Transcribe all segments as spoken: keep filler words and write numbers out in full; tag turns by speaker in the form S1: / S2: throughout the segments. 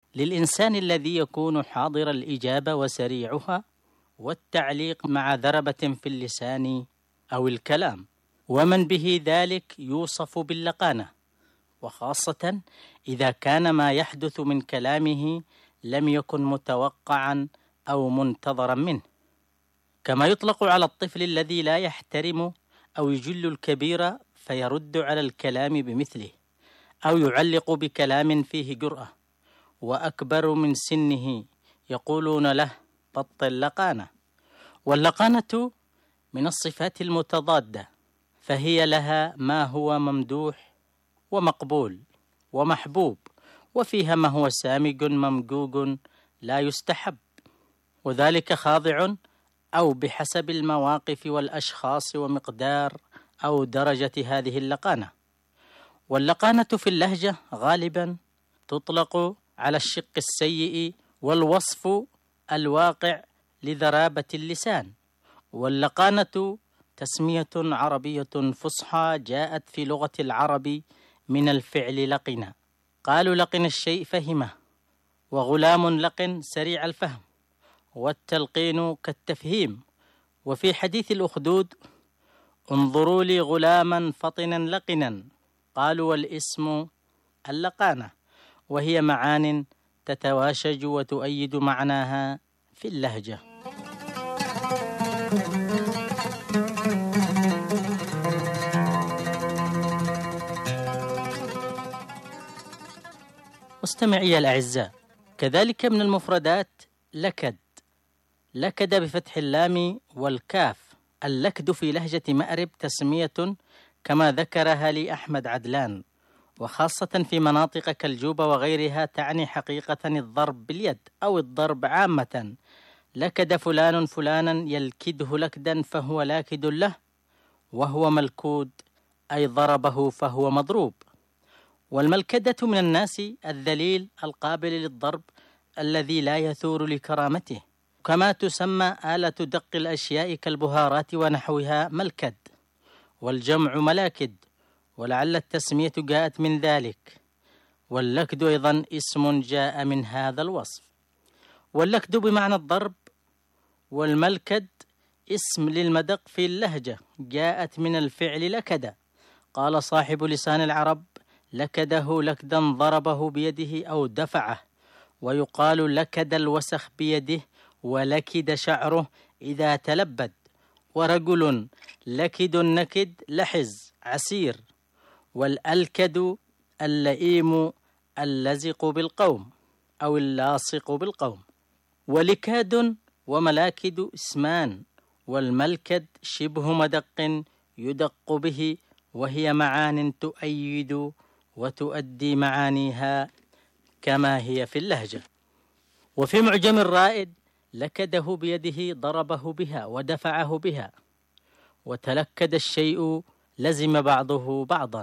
S1: للإنسان الذي يكون حاضر الإجابة وسريعها، والتعليق مع ذربة في اللسان أو الكلام، ومن به ذلك يوصف باللقانة، وخاصة إذا كان ما يحدث من كلامه لم يكن متوقعا أو منتظرا منه. كما يطلق على الطفل الذي لا يحترم أو يجل الكبير فيرد على الكلام بمثله، أو يعلق بكلام فيه جرأة، وأكبر من سنه يقولون له بطل لقانة. واللقانة من الصفات المتضادة، فهي لها ما هو ممدوح ومقبول ومحبوب، وفيها ما هو سامج ممجوج لا يستحب، وذلك خاضع أو بحسب المواقف والأشخاص ومقدار أو درجة هذه اللقانة. واللقانة في اللهجة غالبا تطلق على الشق السيء والوصف الواقع لذرابة اللسان. واللقانة تسمية عربية فصحى جاءت في لغة العرب من الفعل لقن، قالوا لقن الشيء فهمه، وغلام لقن سريع الفهم، والتلقين كالتفهيم. وفي حديث الأخدود انظروا لي غلاما فطنا لقنا، قالوا والاسم اللقانة، وهي معان تتواشج وتؤيد معناها في اللهجة. مستمعي الأعزاء، كذلك من المفردات لكد. لكد بفتح اللام والكاف. اللكد في لهجة مأرب تسمية كما ذكرها لي أحمد عدلان، وخاصة في مناطق كالجوبة وغيرها تعني حقيقة الضرب باليد أو الضرب عامة. لكد فلان فلانا يلكده لكدا فهو لاكد له، وهو ملكود أي ضربه فهو مضروب. والملكدة من الناس الذليل القابل للضرب الذي لا يثور لكرامته، كما تسمى آلة دق الأشياء كالبهارات ونحوها ملكد، والجمع ملاكد، ولعل التسمية جاءت من ذلك. واللكد أيضا اسم جاء من هذا الوصف. واللكد بمعنى الضرب، والملكد اسم للمدق في اللهجة جاءت من الفعل لكد. قال صاحب لسان العرب لكده لكدا ضربه بيده أو دفعه، ويقال لكد الوسخ بيده ولكد شعره إذا تلبد. ورجل لكد نكد لحز عسير. والألكد اللئيم اللزق بالقوم أو اللاصق بالقوم. ولكاد وملاكد اسمان، والملكد شبه مدق يدق به، وهي معان تؤيد وتؤدي معانيها كما هي في اللهجة. وفي معجم الرائد لكده بيده ضربه بها ودفعه بها. وتلكد الشيء لزم بعضه بعضا.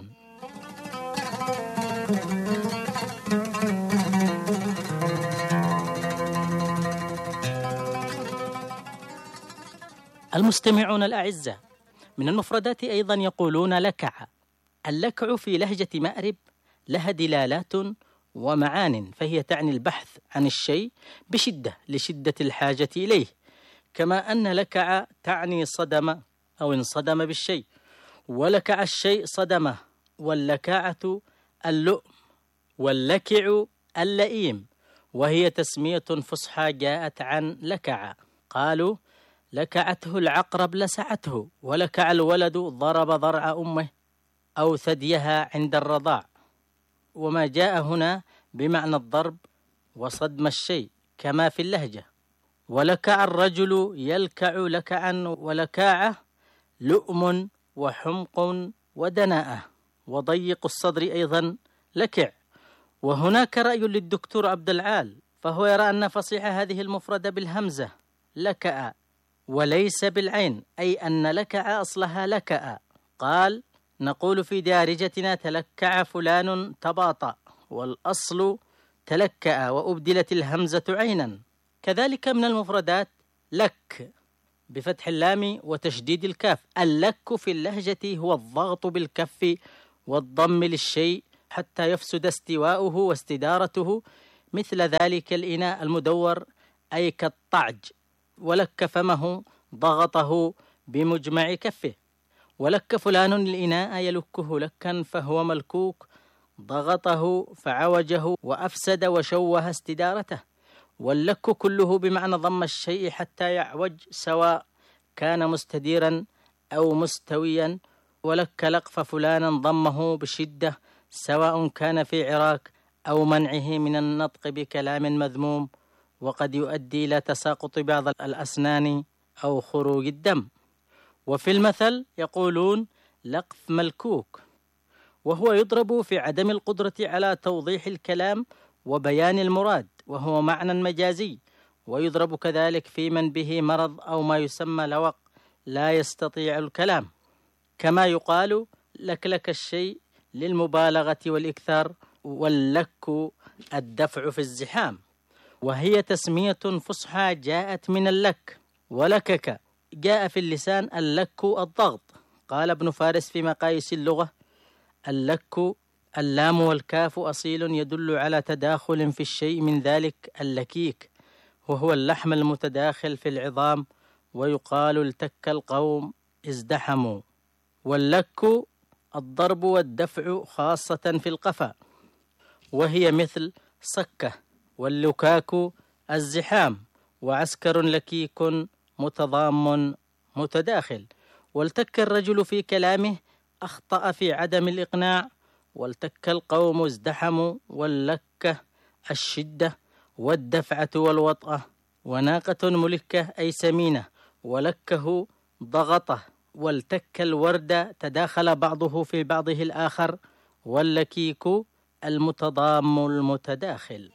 S1: المستمعون الأعزاء، من المفردات أيضا يقولون لكع. اللكع في لهجة مأرب لها دلالات ومعان، فهي تعني البحث عن الشيء بشدة لشدة الحاجة إليه، كما أن لكع تعني صدم أو انصدم بالشيء، ولكع الشيء صدمه. واللكاعة اللؤم، واللكع اللئيم، وهي تسمية فصحى جاءت عن لكع. قالوا لكعته العقرب لسعته، ولكع الولد ضرب ضرع أمه أو ثديها عند الرضاع. وما جاء هنا بمعنى الضرب وصدم الشيء كما في اللهجة. ولكع الرجل يلكع لكعا، ولكاعة لؤم وحمق ودناءة. وضيق الصدر أيضا لكع. وهناك رأي للدكتور عبد العال، فهو يرى أن فصيح هذه المفردة بالهمزة لكأ وليس بالعين، أي أن لكع أصلها لكأ. قال نقول في دارجتنا تلكع فلان تباطأ، والأصل تلكأ وأبدلت الهمزة عينا. كذلك من المفردات لك بفتح اللام وتشديد الكاف. اللك في اللهجة هو الضغط بالكف والضم للشيء حتى يفسد استواؤه واستدارته مثل ذلك الإناء المدور أي كالطعج، ولك فمه ضغطه بمجمع كفه. ولك فلان الإناء يلكه لكا فهو ملكوك، ضغطه فعوجه وأفسد وشوه استدارته. واللك كله بمعنى ضم الشيء حتى يعوج، سواء كان مستديرا أو مستويا. ولك لقف فلانا ضمه بشدة، سواء كان في عراك أو منعه من النطق بكلام مذموم، وقد يؤدي إلى تساقط بعض الأسنان أو خروج الدم. وفي المثل يقولون لقف ملكوك، وهو يضرب في عدم القدرة على توضيح الكلام وبيان المراد، وهو معنى مجازي. ويضرب كذلك في من به مرض أو ما يسمى لوق، لا يستطيع الكلام، كما يقال لكلك الشيء للمبالغة والإكثار. واللك الدفع في الزحام، وهي تسمية فصحى جاءت من اللك. ولكك جاء في اللسان اللك الضغط. قال ابن فارس في مقاييس اللغة: اللك اللام والكاف أصيل يدل على تداخل في الشيء، من ذلك اللكيك، وهو اللحم المتداخل في العظام. ويقال التك القوم ازدحموا. واللك الضرب والدفع خاصة في القفا، وهي مثل صكة. واللكاك الزحام. وعسكر لكيك متضام متداخل. والتك الرجل في كلامه أخطأ في عدم الإقناع. والتك القوم ازدحموا. واللكة الشدة والدفعة والوطأة. وناقة ملكة أي سمينة. ولكه ضغطه. والتك الورد تداخل بعضه في بعضه الآخر. واللكيك المتضام المتداخل.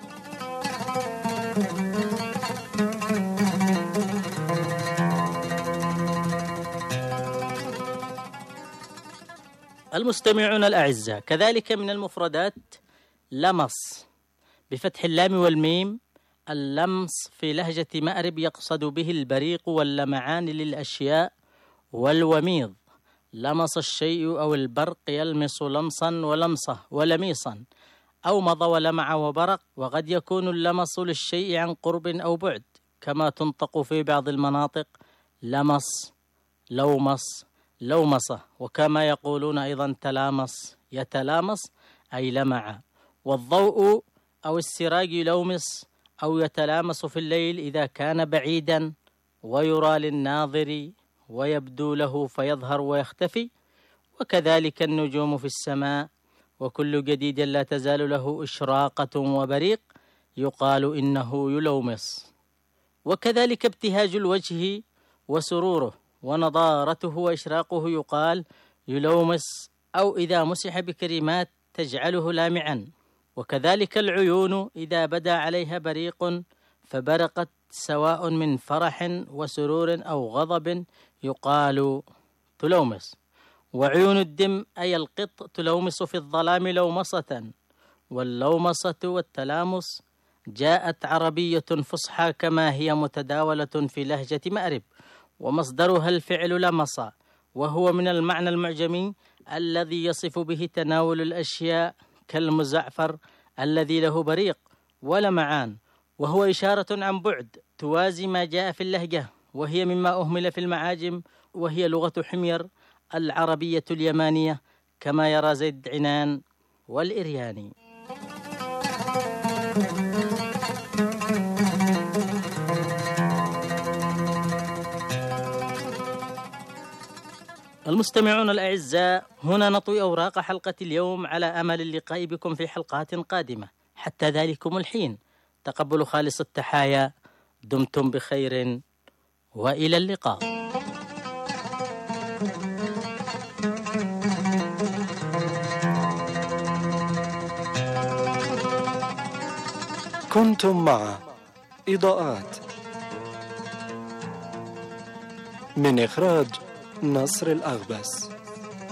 S1: المستمعون الأعزاء، كذلك من المفردات لمس بفتح اللام والميم. اللمس في لهجة مأرب يقصد به البريق واللمعان للأشياء والوميض. لمس الشيء أو البرق يلمس لمصا ولمصة ولميصا، أو مضى ولمع وبرق. وقد يكون اللمس للشيء عن قرب أو بعد، كما تنطق في بعض المناطق لمس، لومس، لومصة. وكما يقولون أيضا تلامس، يتلامس أي لمع. والضوء أو السراج يلومس أو يتلامس في الليل إذا كان بعيدا ويرى للناظر ويبدو له فيظهر ويختفي. وكذلك النجوم في السماء، وكل جديد لا تزال له إشراقة وبريق يقال إنه يلومس. وكذلك ابتهاج الوجه وسروره ونضارته وإشراقه يقال يلومس، أو إذا مسح بكلمات تجعله لامعا. وكذلك العيون إذا بدا عليها بريق فبرقت، سواء من فرح وسرور أو غضب يقال تلومس. وعيون الدم أي القط تلومس في الظلام لومصة. واللومصة والتلامس جاءت عربية فصحى كما هي متداولة في لهجة مأرب، ومصدرها الفعل لمص، وهو من المعنى المعجمي الذي يصف به تناول الأشياء كالمزعفر الذي له بريق ولمعان، وهو إشارة عن بعد توازي ما جاء في اللهجة، وهي مما أهمل في المعاجم، وهي لغة حمير العربية اليمانية كما يرى زيد عنان والإرياني. المستمعون الأعزاء، هنا نطوي أوراق حلقة اليوم على أمل اللقاء بكم في حلقات قادمة. حتى ذلكم الحين تقبلوا خالص التحايا، دمتم بخير وإلى اللقاء.
S2: كنتم مع إضاءات من إخراج نصر الأغبس.